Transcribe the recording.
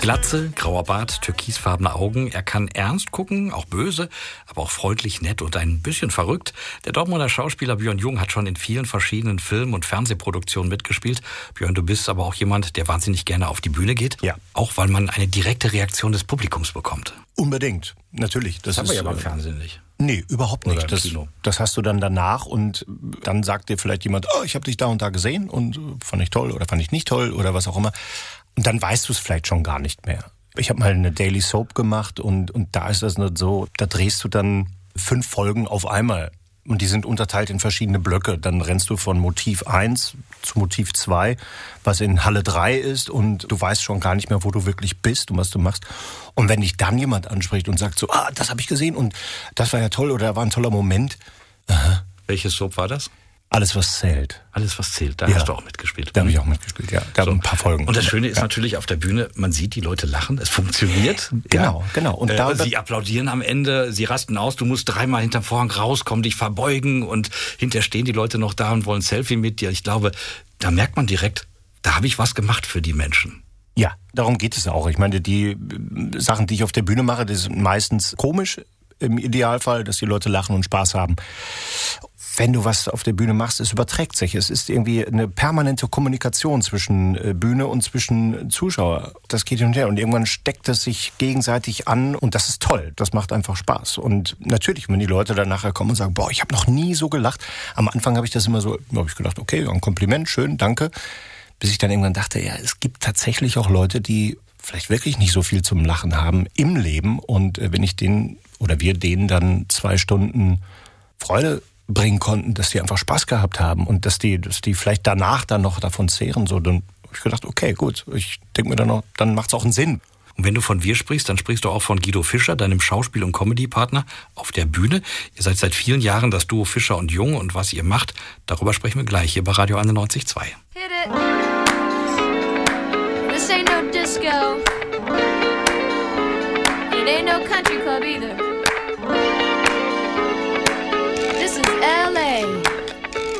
Glatze, grauer Bart, türkisfarbene Augen. Er kann ernst gucken, auch böse, aber auch freundlich, nett und ein bisschen verrückt. Der Dortmunder Schauspieler Björn Jung hat schon in vielen verschiedenen Film- und Fernsehproduktionen mitgespielt. Björn, du bist aber auch jemand, der wahnsinnig gerne auf die Bühne geht. Ja. Auch weil man eine direkte Reaktion des Publikums bekommt. Unbedingt, natürlich. Das haben wir ja beim Fernsehen nicht. Nee, überhaupt nicht. Kino. Das hast du dann danach und dann sagt dir vielleicht jemand, oh, ich habe dich da und da gesehen und fand ich toll oder fand ich nicht toll oder was auch immer. Und dann weißt du es vielleicht schon gar nicht mehr. Ich habe mal eine Daily Soap gemacht und da ist das nicht so, da drehst du dann 5 Folgen auf einmal. Und die sind unterteilt in verschiedene Blöcke. Dann rennst du von Motiv 1 zu Motiv 2, was in Halle 3 ist. Und du weißt schon gar nicht mehr, wo du wirklich bist und was du machst. Und wenn dich dann jemand anspricht und sagt so, das habe ich gesehen und das war ja toll oder da war ein toller Moment. Aha. Welches Soap war das? Alles, was zählt. Alles, was zählt. Da Ja. hast du auch mitgespielt. Da habe ich auch mitgespielt, ja. Gab ein paar Folgen. Und das Schöne ist natürlich auf der Bühne, man sieht die Leute lachen, es funktioniert. Genau. Und sie applaudieren am Ende, sie rasten aus, du musst 3-mal hinterm Vorhang rauskommen, dich verbeugen und hinterher stehen die Leute noch da und wollen ein Selfie mit dir. Ich glaube, da merkt man direkt, da habe ich was gemacht für die Menschen. Ja, darum geht es auch. Ich meine, die Sachen, die ich auf der Bühne mache, die sind meistens komisch im Idealfall, dass die Leute lachen und Spaß haben. Wenn du was auf der Bühne machst, es überträgt sich. Es ist irgendwie eine permanente Kommunikation zwischen Bühne und zwischen Zuschauer. Das geht hin und her und irgendwann steckt es sich gegenseitig an und das ist toll. Das macht einfach Spaß. Und natürlich, wenn die Leute dann nachher kommen und sagen, boah, ich habe noch nie so gelacht. Am Anfang habe ich das immer so, habe ich gedacht, okay, ein Kompliment, schön, danke. Bis ich dann irgendwann dachte, ja, es gibt tatsächlich auch Leute, die vielleicht wirklich nicht so viel zum Lachen haben im Leben. Und wenn ich denen oder wir denen dann 2 Stunden Freude bringen konnten, dass die einfach Spaß gehabt haben und dass die vielleicht danach dann noch davon zehren, so, dann habe ich gedacht, okay, gut, ich denke mir dann auch, dann macht es auch einen Sinn. Und wenn du von wir sprichst, dann sprichst du auch von Guido Fischer, deinem Schauspiel- und Comedy-Partner auf der Bühne. Ihr seid seit vielen Jahren das Duo Fischer und Jung und was ihr macht, darüber sprechen wir gleich hier bei Radio 91.2. Hit it. This ain't no disco. It ain't no country club either.